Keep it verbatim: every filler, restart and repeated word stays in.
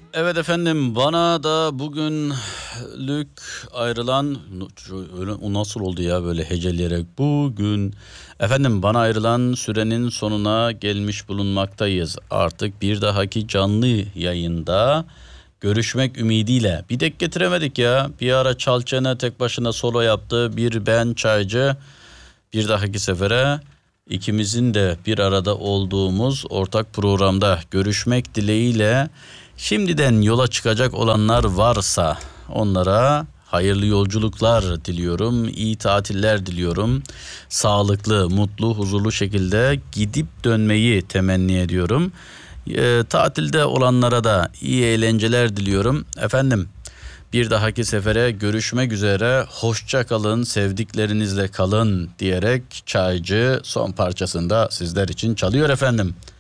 Evet efendim, bana da bugünlük ayrılan öyle, o nasıl oldu ya böyle heceleyerek bugün efendim bana ayrılan sürenin sonuna gelmiş bulunmaktayız. Artık bir dahaki canlı yayında görüşmek ümidiyle. Bir dek getiremedik ya. Bir ara Çalçene tek başına solo yaptı. Bir ben Çaycı. Bir dahaki sefere ikimizin de bir arada olduğumuz ortak programda görüşmek dileğiyle. Şimdiden yola çıkacak olanlar varsa onlara hayırlı yolculuklar diliyorum, iyi tatiller diliyorum. Sağlıklı, mutlu, huzurlu şekilde gidip dönmeyi temenni ediyorum. E, tatilde olanlara da iyi eğlenceler diliyorum. Efendim, bir dahaki sefere görüşmek üzere. Hoşça kalın, sevdiklerinizle kalın diyerek Çaycı son parçasında sizler için çalıyor efendim.